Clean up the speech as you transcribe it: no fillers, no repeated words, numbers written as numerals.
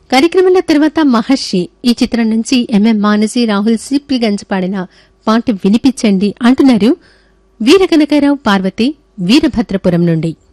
కార్యక్రమంలో తర్వాత మహర్షి ఈ చిత్రం నుంచి ఎంఎం మానసి రాహుల్ సిప్పిగంజ్ పాడిన పాట వినిపించండి అంటున్నారు వీరకనకరావు పార్వతి వీరభద్రపురం నుండి.